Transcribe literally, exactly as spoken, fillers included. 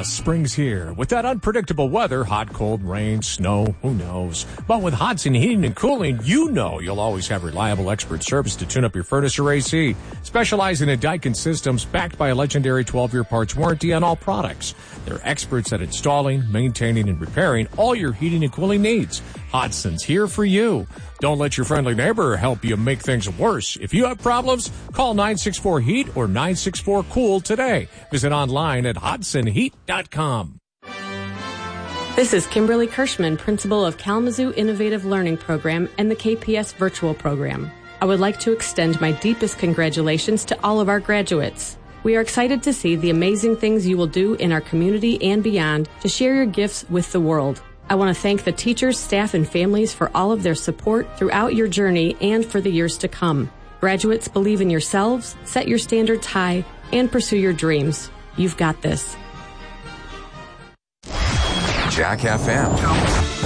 Ah, spring's here. With that unpredictable weather, hot, cold, rain, snow, who knows? But with Hodson Heating and Cooling, you know you'll always have reliable expert service to tune up your furnace or A C. Specializing in Daikin systems backed by a legendary twelve-year parts warranty on all products. They're experts at installing, maintaining, and repairing all your heating and cooling needs. Hodson's here for you. Don't let your friendly neighbor help you make things worse. If you have problems, call nine six four heat or nine six four cool today. Visit online at hodson heat dot com. This is Kimberly Kirschman, principal of Kalamazoo Innovative Learning Program and the K P S Virtual Program. I would like to extend my deepest congratulations to all of our graduates. We are excited to see the amazing things you will do in our community and beyond to share your gifts with the world. I want to thank the teachers, staff, and families for all of their support throughout your journey and for the years to come. Graduates, believe in yourselves, set your standards high, and pursue your dreams. You've got this. Jack F M.